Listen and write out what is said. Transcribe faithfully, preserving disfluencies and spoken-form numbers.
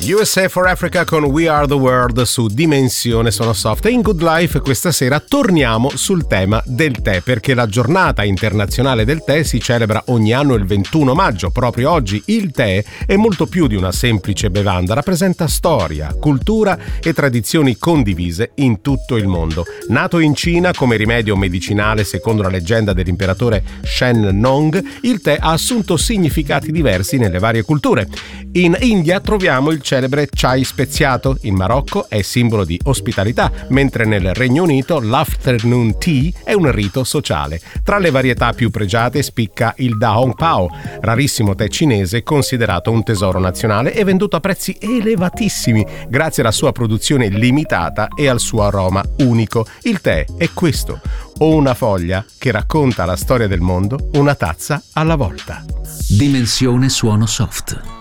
U S A for Africa con We Are the World su Dimensione Suono Soft. E in Good Life questa sera torniamo sul tema del tè, perché la giornata internazionale del tè si celebra ogni anno il ventuno maggio. Proprio oggi il tè è molto più di una semplice bevanda, rappresenta storia, cultura e tradizioni condivise in tutto il mondo. Nato in Cina come rimedio medicinale secondo la leggenda dell'imperatore Shen Nong, il tè ha assunto significati diversi nelle varie culture. In India troviamo il celebre chai speziato, in Marocco è simbolo di ospitalità, mentre nel Regno Unito l'afternoon tea è un rito sociale. Tra le varietà più pregiate spicca il Da Hong Pao, rarissimo tè cinese considerato un tesoro nazionale e venduto a prezzi elevatissimi grazie alla sua produzione limitata e al suo aroma unico. Il tè è questo, o una foglia che racconta la storia del mondo, una tazza alla volta. Dimensione Suono Soft.